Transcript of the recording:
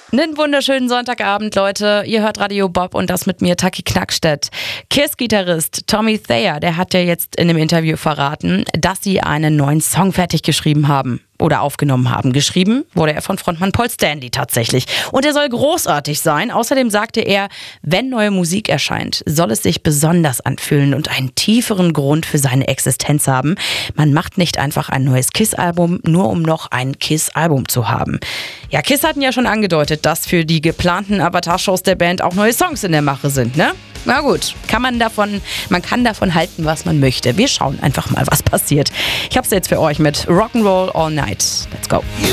Einen wunderschönen Sonntagabend, Leute. Ihr hört Radio Bob und das mit mir, Taki Knackstedt. KISS-Gitarrist Tommy Thayer, der hat ja jetzt in einem Interview verraten, dass sie einen neuen Song fertig geschrieben haben. Oder aufgenommen haben. Geschrieben wurde er von Frontmann Paul Stanley tatsächlich. Und er soll großartig sein. Außerdem sagte er, wenn neue Musik erscheint, soll es sich besonders anfühlen und einen tieferen Grund für seine Existenz haben. Man macht nicht einfach ein neues KISS-Album, nur um noch ein KISS-Album zu haben. Ja, KISS hatten ja schon angedeutet, dass für die geplanten Avatar-Shows der Band auch neue Songs in der Mache sind, ne? Na gut, man kann davon halten, was man möchte. Wir schauen einfach mal, was passiert. Ich hab's jetzt für euch mit Rock'n'Roll All Night. Let's go.